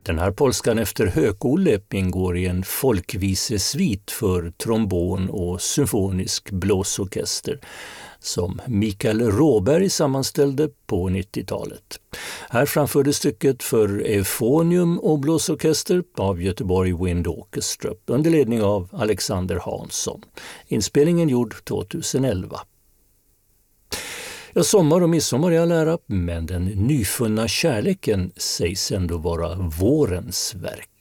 Den här polskan efter Hög-Olle ingår i en folkvisesvit för trombon och symfonisk blåsorkester som Mikael Råberg sammanställde på 90-talet. Här framförde stycket för Euphonium och blåsorkester av Göteborg Wind Orchestra under ledning av Alexander Hansson. Inspelningen gjord 2011. Ja, sommar och midsommar är all ära, men den nyfunna kärleken sägs ändå vara vårens verk.